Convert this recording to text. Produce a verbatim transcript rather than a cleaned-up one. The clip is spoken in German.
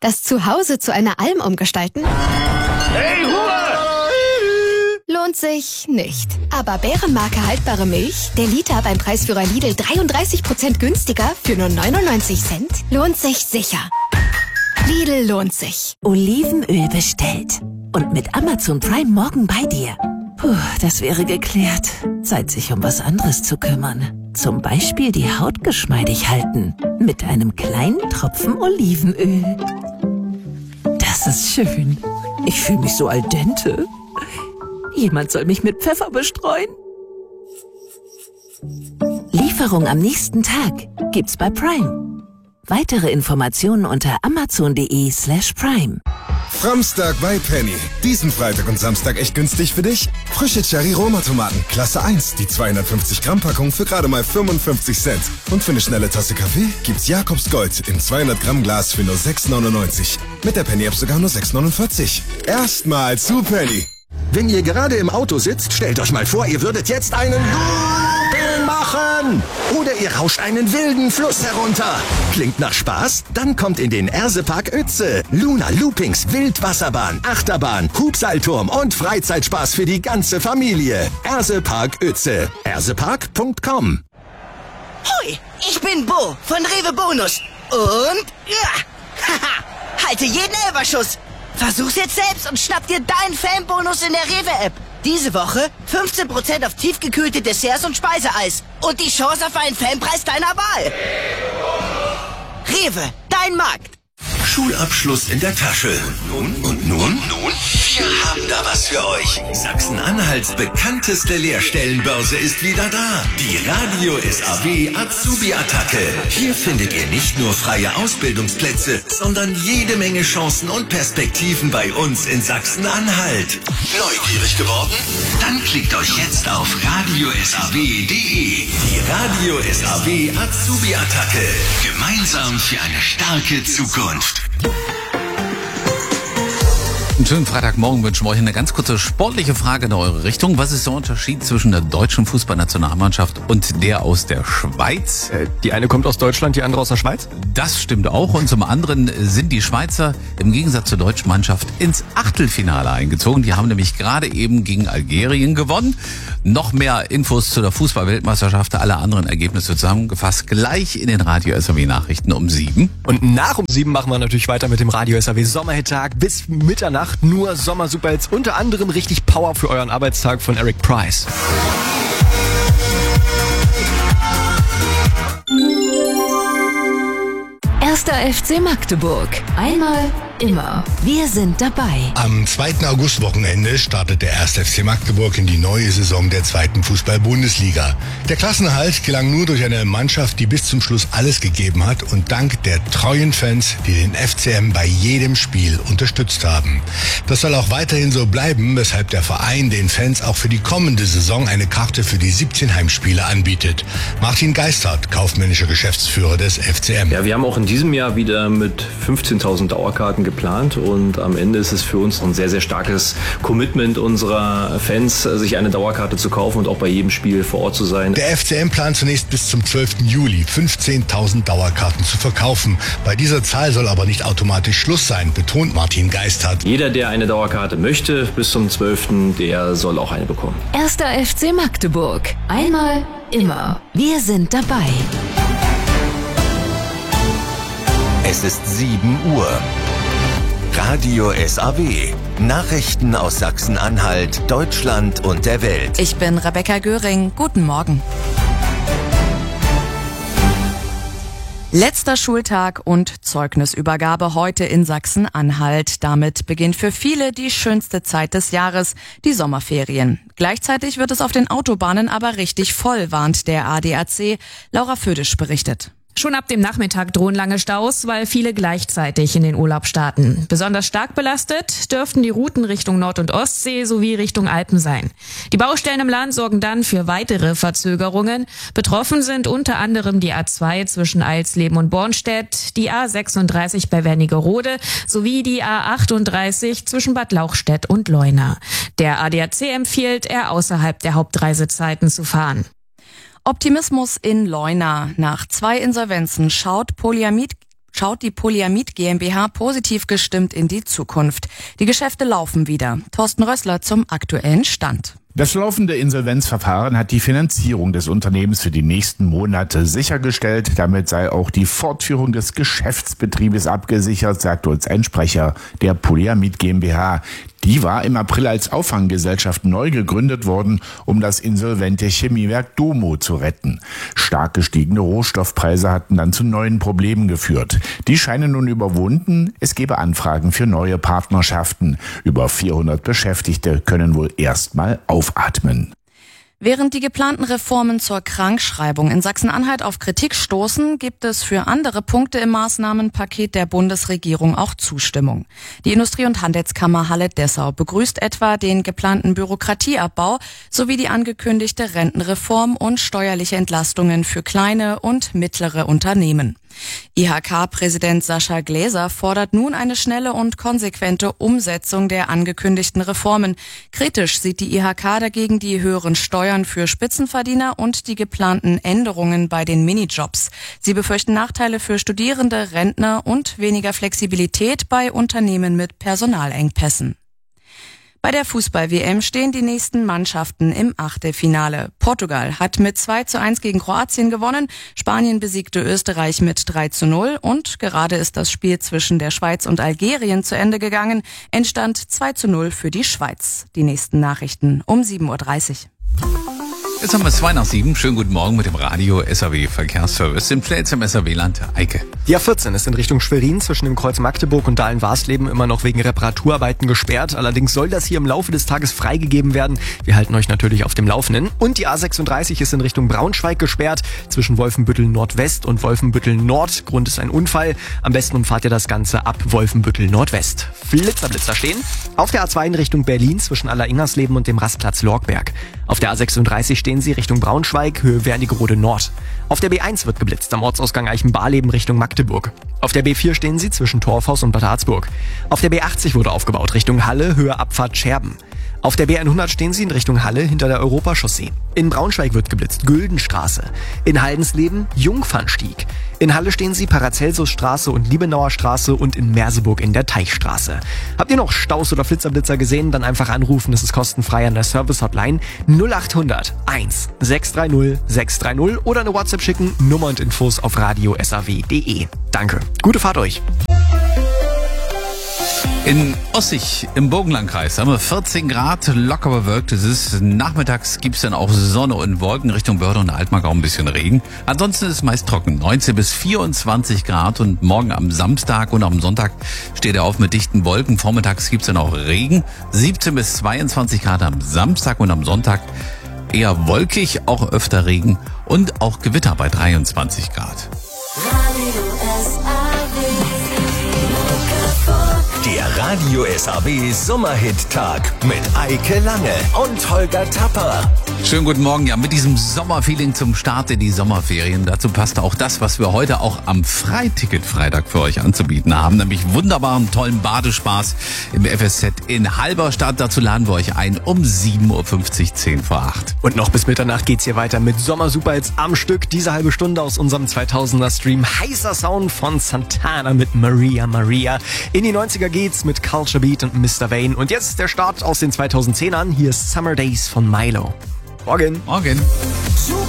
Das Zuhause zu einer Alm umgestalten? Hey, Ruhe! Lohnt sich nicht. Aber Bärenmarke haltbare Milch, der Liter beim Preisführer Lidl dreiunddreißig Prozent günstiger für nur neunundneunzig Cent, lohnt sich sicher. Lidl lohnt sich. Olivenöl bestellt. Und mit Amazon Prime morgen bei dir. Puh, das wäre geklärt. Zeit, sich um was anderes zu kümmern. Zum Beispiel die Haut geschmeidig halten. Mit einem kleinen Tropfen Olivenöl. Das ist schön. Ich fühle mich so al dente. Jemand soll mich mit Pfeffer bestreuen. Lieferung am nächsten Tag gibt's bei Prime. Weitere Informationen unter amazon.de slash prime. Framstag bei Penny. Diesen Freitag und Samstag echt günstig für dich. Frische Cherry-Roma-Tomaten, Klasse eins, die zweihundertfünfzig Gramm Packung für gerade mal fünfundfünfzig Cent. Und für eine schnelle Tasse Kaffee gibt's Jakobs Gold im zweihundert Gramm Glas für nur sechs neunundneunzig. Mit der Penny-App sogar nur sechs neunundvierzig. Erstmal zu Penny. Wenn ihr gerade im Auto sitzt, stellt euch mal vor, ihr würdet jetzt einen Looping machen. Oder ihr rauscht einen wilden Fluss herunter. Klingt nach Spaß? Dann kommt in den Ersepark Uetze. Luna Loopings, Wildwasserbahn, Achterbahn, Hubseilturm und Freizeitspaß für die ganze Familie. Ersepark Uetze. ersepark punkt com. Hui, ich bin Bo von Rewe Bonus. Und ja, haha, halte jeden Elberschuss. Versuch's jetzt selbst und schnapp dir deinen Fanbonus in der Rewe-App. Diese Woche fünfzehn Prozent auf tiefgekühlte Desserts und Speiseeis. Und die Chance auf einen Fanpreis deiner Wahl. Rewe, dein Markt. Schulabschluss in der Tasche. Und nun? Und nun? Nun? Wir haben da was für euch. Sachsen-Anhalts bekannteste Lehrstellenbörse ist wieder da. Die Radio S A W Azubi-Attacke. Hier findet ihr nicht nur freie Ausbildungsplätze, sondern jede Menge Chancen und Perspektiven bei uns in Sachsen-Anhalt. Neugierig geworden? Dann klickt euch jetzt auf radio s a w punkt d e. Die Radio S A W Azubi-Attacke. Gemeinsam für eine starke Zukunft. Einen schönen Freitagmorgen wünschen wir euch eine ganz kurze sportliche Frage in eure Richtung. Was ist der Unterschied zwischen der deutschen Fußballnationalmannschaft und der aus der Schweiz? Äh, die eine kommt aus Deutschland, die andere aus der Schweiz? Das stimmt auch. Und zum anderen sind die Schweizer im Gegensatz zur deutschen Mannschaft ins Achtelfinale eingezogen. Die haben nämlich gerade eben gegen Algerien gewonnen. Noch mehr Infos zu der Fußball-Weltmeisterschaft, alle anderen Ergebnisse zusammengefasst, gleich in den Radio S A W Nachrichten um sieben. Und nach um sieben machen wir natürlich weiter mit dem Radio S A W Sommerhit-Tag bis Mitternacht. Nur Sommer-Superhits, unter anderem richtig Power für euren Arbeitstag von Eric Price. Erster F C Magdeburg. Einmal, immer. Wir sind dabei. Am zweiten Augustwochenende startet der erste F C Magdeburg in die neue Saison der zweiten Fußball-Bundesliga. Der Klassenerhalt gelang nur durch eine Mannschaft, die bis zum Schluss alles gegeben hat und dank der treuen Fans, die den F C M bei jedem Spiel unterstützt haben. Das soll auch weiterhin so bleiben, weshalb der Verein den Fans auch für die kommende Saison eine Karte für die siebzehn Heimspiele anbietet. Martin Geisthardt, kaufmännischer Geschäftsführer des F C M. Ja, wir haben auch in diesem Jahr wieder mit fünfzehntausend Dauerkarten geplant und am Ende ist es für uns ein sehr, sehr starkes Commitment unserer Fans, sich eine Dauerkarte zu kaufen und auch bei jedem Spiel vor Ort zu sein. Der F C M plant zunächst bis zum zwölften Juli fünfzehntausend Dauerkarten zu verkaufen. Bei dieser Zahl soll aber nicht automatisch Schluss sein, betont Martin Geisthardt. Jeder, der eine Dauerkarte möchte, bis zum zwölften, der soll auch eine bekommen. Erster F C Magdeburg. Einmal, immer. Wir sind dabei. Es ist sieben Uhr. Radio S A W. Nachrichten aus Sachsen-Anhalt, Deutschland und der Welt. Ich bin Rebecca Göring. Guten Morgen. Letzter Schultag und Zeugnisübergabe heute in Sachsen-Anhalt. Damit beginnt für viele die schönste Zeit des Jahres, die Sommerferien. Gleichzeitig wird es auf den Autobahnen aber richtig voll, warnt der A D A C. Laura Födisch berichtet. Schon ab dem Nachmittag drohen lange Staus, weil viele gleichzeitig in den Urlaub starten. Besonders stark belastet dürften die Routen Richtung Nord- und Ostsee sowie Richtung Alpen sein. Die Baustellen im Land sorgen dann für weitere Verzögerungen. Betroffen sind unter anderem die A zwei zwischen Eilsleben und Bornstedt, die A sechsunddreißig bei Wernigerode sowie die A achtunddreißig zwischen Bad Lauchstädt und Leuna. Der A D A C empfiehlt, eher außerhalb der Hauptreisezeiten zu fahren. Optimismus in Leuna. Nach zwei Insolvenzen schaut Polyamid schaut die Polyamid GmbH positiv gestimmt in die Zukunft. Die Geschäfte laufen wieder. Thorsten Rössler zum aktuellen Stand. Das laufende Insolvenzverfahren hat die Finanzierung des Unternehmens für die nächsten Monate sichergestellt. Damit sei auch die Fortführung des Geschäftsbetriebes abgesichert, sagt uns ein Sprecher der Polyamid GmbH. Die war im April als Auffanggesellschaft neu gegründet worden, um das insolvente Chemiewerk Domo zu retten. Stark gestiegene Rohstoffpreise hatten dann zu neuen Problemen geführt. Die scheinen nun überwunden. Es gebe Anfragen für neue Partnerschaften. Über vierhundert Beschäftigte können wohl erstmal aufatmen. Während die geplanten Reformen zur Krankschreibung in Sachsen-Anhalt auf Kritik stoßen, gibt es für andere Punkte im Maßnahmenpaket der Bundesregierung auch Zustimmung. Die Industrie- und Handelskammer Halle-Dessau begrüßt etwa den geplanten Bürokratieabbau sowie die angekündigte Rentenreform und steuerliche Entlastungen für kleine und mittlere Unternehmen. I H K-Präsident Sascha Gläser fordert nun eine schnelle und konsequente Umsetzung der angekündigten Reformen. Kritisch sieht die I H K dagegen die höheren Steuern für Spitzenverdiener und die geplanten Änderungen bei den Minijobs. Sie befürchten Nachteile für Studierende, Rentner und weniger Flexibilität bei Unternehmen mit Personalengpässen. Bei der Fußball-W M stehen die nächsten Mannschaften im Achtelfinale. Portugal hat mit zwei zu eins gegen Kroatien gewonnen, Spanien besiegte Österreich mit drei zu null und gerade ist das Spiel zwischen der Schweiz und Algerien zu Ende gegangen. Endstand zwei zu null für die Schweiz. Die nächsten Nachrichten um sieben Uhr dreißig. Jetzt haben wir zwei nach sieben. Schönen guten Morgen mit dem Radio S A W Verkehrsservice in Pfälz im S A W-Land. Eike. Die A vierzehn ist in Richtung Schwerin zwischen dem Kreuz Magdeburg und Dahlen-Warsleben immer noch wegen Reparaturarbeiten gesperrt. Allerdings soll das hier im Laufe des Tages freigegeben werden. Wir halten euch natürlich auf dem Laufenden. Und die A sechsunddreißig ist in Richtung Braunschweig gesperrt zwischen Wolfenbüttel Nordwest und Wolfenbüttel Nord. Grund ist ein Unfall. Am besten umfahrt ihr das Ganze ab Wolfenbüttel Nordwest. Flitzer, Blitzer stehen. Auf der A zwei in Richtung Berlin zwischen Alleringhersleben und dem Rastplatz Lorgberg. Auf der A sechsunddreißig stehen sie Richtung Braunschweig, Höhe Wernigerode Nord. Auf der B eins wird geblitzt, am Ortsausgang Eichenbarleben Richtung Magdeburg. Auf der B vier stehen sie zwischen Torfhaus und Bad Harzburg. Auf der B achtzig wurde aufgebaut, Richtung Halle, Höhe Abfahrt Scherben. Auf der B hundert stehen sie in Richtung Halle hinter der Europachaussee. In Braunschweig wird geblitzt, Güldenstraße. In Haldensleben, Jungfernstieg. In Halle stehen sie Paracelsusstraße und Liebenauer Straße und in Merseburg in der Teichstraße. Habt ihr noch Staus oder Flitzerblitzer gesehen? Dann einfach anrufen, das ist kostenfrei an der Service-Hotline null acht hundert eins sechs drei null sechs drei null oder eine WhatsApp schicken, Nummer und Infos auf radio s a w punkt d e. Danke, gute Fahrt euch. In Ossig im Burgenlandkreis haben wir vierzehn Grad, locker bewölkt. Es ist nachmittags, gibt's dann auch Sonne und Wolken, Richtung Börde und Altmark auch ein bisschen Regen. Ansonsten ist es meist trocken, neunzehn bis vierundzwanzig Grad und morgen am Samstag und am Sonntag steht er auf mit dichten Wolken. Vormittags gibt's dann auch Regen, siebzehn bis zweiundzwanzig Grad am Samstag und am Sonntag eher wolkig, auch öfter Regen und auch Gewitter bei dreiundzwanzig Grad. Der Radio S A W Sommerhit-Tag mit Eike Lange und Holger Tapper. Schönen guten Morgen. Ja, mit diesem Sommerfeeling zum Start in die Sommerferien. Dazu passt auch das, was wir heute auch am Freiticket-Freitag für euch anzubieten haben. Nämlich wunderbaren, tollen Badespaß im F S Z in Halberstadt. Dazu laden wir euch ein um sieben Uhr fünfzig, zehn vor acht. Und noch bis Mitternacht geht's hier weiter mit Sommersuperhits am Stück. Diese halbe Stunde aus unserem zweitausender Stream. Heißer Sound von Santana mit Maria Maria. In die neunziger geht's mit Culture Beat und Mister Vane. Und jetzt der Start aus den zweitausendzehnern. Hier ist Summer Days von Milo. Morgen. Morgen.